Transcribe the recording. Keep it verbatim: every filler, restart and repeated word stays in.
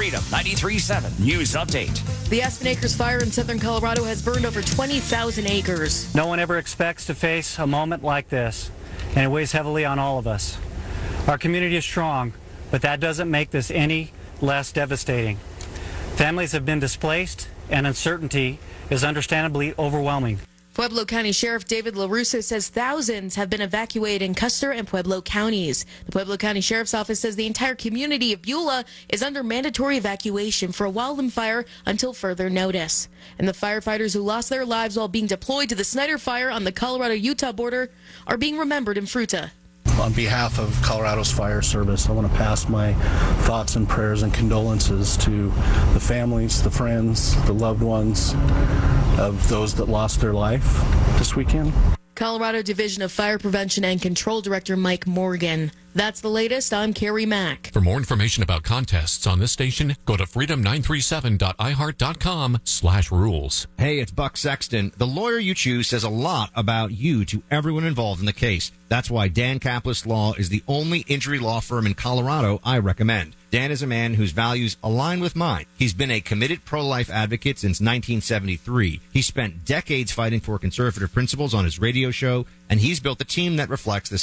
Freedom ninety-three point seven News Update. The Aspen Acres fire in southern Colorado has burned over twenty thousand acres. No one ever expects to face a moment like this, and it weighs heavily on all of us. Our community is strong, but that doesn't make this any less devastating. Families have been displaced, and uncertainty is understandably overwhelming. Pueblo County Sheriff David LaRusso says thousands have been evacuated in Custer and Pueblo counties. The Pueblo County Sheriff's Office says the entire community of Beulah is under mandatory evacuation for a wildland fire until further notice. And the firefighters who lost their lives while being deployed to the Snyder Fire on the Colorado-Utah border are being remembered in Fruita. On behalf of Colorado's Fire Service, I want to pass my thoughts and prayers and condolences to the families, the friends, the loved ones of those that lost their life this weekend. Colorado Division of Fire Prevention and Control Director Mike Morgan. That's the latest. I'm Carrie Mack. For more information about contests on this station, go to freedom nine three seven dot i heart dot com slash rules. Hey, it's Buck Sexton. The lawyer you choose says a lot about you to everyone involved in the case. That's why Dan Kaplis Law is the only injury law firm in Colorado I recommend. Dan is a man whose values align with mine. He's been a committed pro-life advocate since nineteen seventy-three. He spent decades fighting for conservative principles on his radio show, and he's built a team that reflects the